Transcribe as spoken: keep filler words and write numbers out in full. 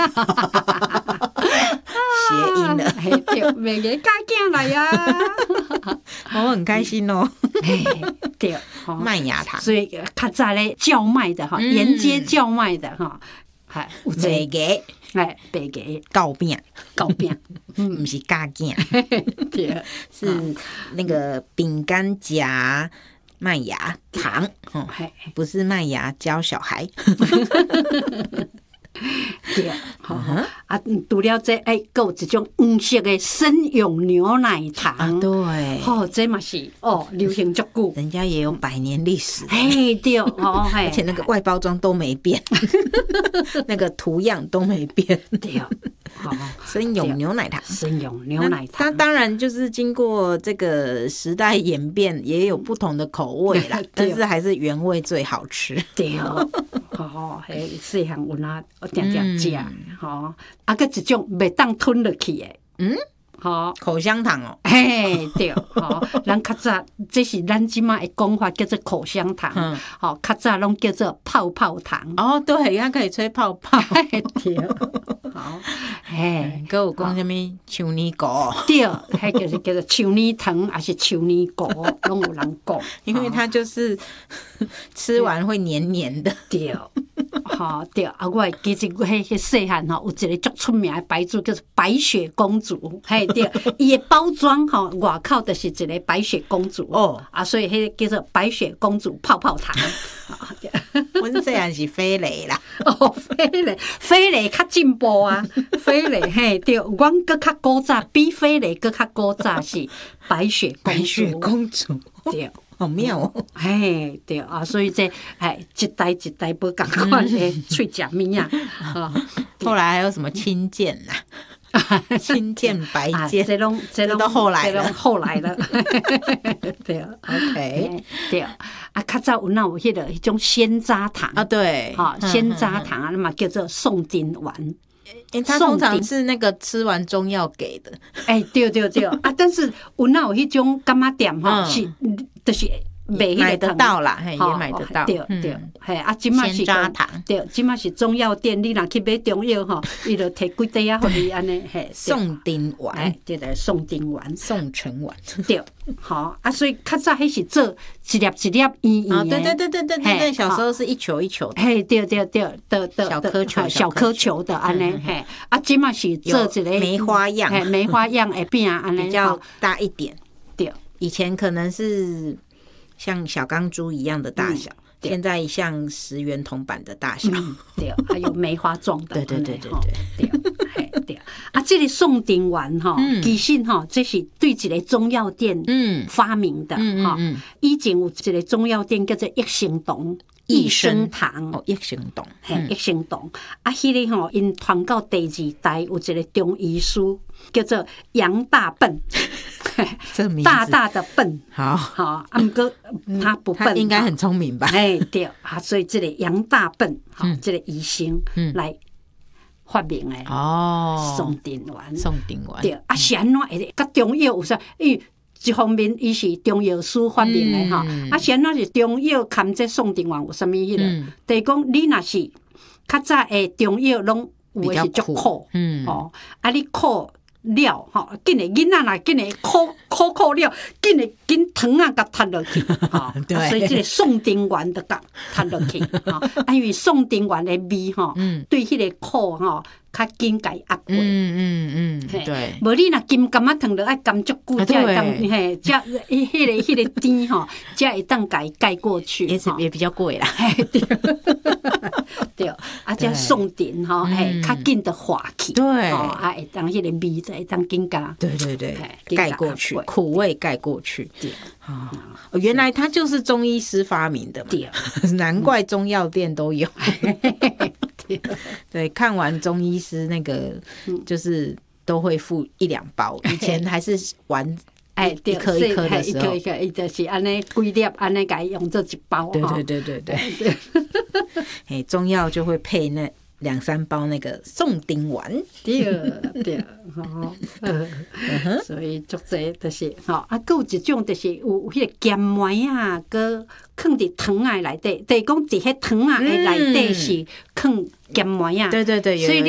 谐音了， 嘿对，每个家囝来呀， 我很开心哦。 嘿对， 麦芽糖， 所以较早咧叫卖的哈，沿街叫卖的哈，还有这个哎白个糕饼， 糕饼， 不是嘎饼， 对， 是那个饼干夹麦芽糖，哦，不是麦芽教小孩。 对，好啊，除了这哎，还有一种黄色的生永牛奶糖， 啊，对， 哦，这嘛是哦，流行足久， 人家也有百年历史， 嘿对，哦， 而且那个外包装都没变，那个图样都没变， 对，好， 生永牛奶糖， 生永牛奶糖， 它当然就是经过这个时代演变，也有不同的口味啦，但是还是原味最好吃， 对，好，嘿，细汉有哪。我定定食，吼，啊，个一种袂当吞落去的，嗯，吼， 口香糖哦， 嘿，对，吼，咱较早这是咱即马的讲法，叫做口香糖，吼，较早拢叫做泡泡糖。 哦，对，它可以吹泡泡， 对，好，嘿， 佮有讲什么树泥果？ 对，迄就是叫做树泥糖，还是树泥果，拢有人讲， 因为它就是吃完会黏黏的， 对。吼对，啊，我会记得迄迄细汉吼，有一个足出名的牌子叫做白雪公主，嘿对，伊的包装吼外口就是一个白雪公主哦，啊，所以迄叫做白雪公主泡泡糖。 阮细汉是飞雷啦， 哦，飞雷，飞雷较进步啊，飞雷嘿对，阮搁较古早，比飞雷搁较古早是白雪公主， 白雪公主对。 好妙哦！ 嘿，对啊，所以这哎一代一代不共款的喙食物啊。 后来还有什么青剑呐？青剑、白剑， 这拢这拢都后来了， 后来了。对 ，OK， 对啊，较早有那有迄个迄种鲜渣糖啊，对， 哈，鲜渣糖啊，那么叫做宋丁丸。 因为它通常是那个吃完中药给的， 哎，对对对啊！但是有那有迄种干妈店哈，是就是买得到啦，嘿，也买得到， 对对，嘿啊，即马是渣糖， 对，即马是中药店，你若去买中药吼，伊就摕几袋啊，互你安尼，嘿， 宋丁丸， 对对，宋丁丸， 宋陈丸， 对，好啊，所以较早迄是做一粒一粒圆圆的，对对对对对对对，小时候是一球一球的， 嘿，对对对，的的小颗球小颗球的安尼，嘿，啊，即马是做一个梅花样， 嘿，梅花样的饼安尼， 比较大一点， 对， 以前可能是像小钢珠一样的大小，现在像十元铜板的大小， 对，还有梅花状的， 对对对对对，对对啊，这个宋丁丸哈，其实哈，这是对一个中药店发明的哈。以前有一个中药店叫做益生堂。益生堂哦，益生堂， 嘿，益生堂啊，迄个吼，因传到第二代有一个中医师叫做杨大笨，大大的笨， 好， 好，啊，毋过他不笨， 他应该很聪明吧？ 哎，对啊，所以这个杨大笨，好，这个医生来发明的哦，宋丁丸， 宋丁丸， 对啊，是安怎会甲中药有啥？伊一方面，伊是中药师发明的哈，啊，是安怎是中药含这宋丁丸有啥物迄个？就是讲你若是较早的中药拢有诶是足苦，嗯，哦，啊，你苦了吼，紧诶囡仔若紧诶苦苦苦了，紧诶紧糖啊，甲吞落去，吼，所以这个宋丁丸就甲吞落去，吼，啊，因为宋丁丸诶味吼，对迄个苦吼。较紧甲伊压过， 嗯嗯嗯，对， 无你若金柑仔糖，就爱甘足久，才会当嘿，才迄迄个迄个甜吼，才会当甲伊盖过去， 也是也比较贵啦， 对，对，啊，才宋丁吼，嘿，较紧的化去， 对， 啊，会当迄个味才会当紧甲， 对对对，盖过去，苦味盖过去，对，啊，原来它就是中医师发明的嘛，难怪中药店都有。对，看完中医师那个，就是都会附一两包。以前还是玩哎一颗一颗的时候， 一颗一颗，就是安尼几粒安尼，给用做一包。 对对对对对。哎，中药就会配那两三包那个宋丁丸。 对对，吼，所以足济就是吼，啊，还有一种就是有迄个咸糜啊，搁放伫糖仔内底，就是讲伫迄糖仔的内底是放咸糜啊。 对对对， 所以你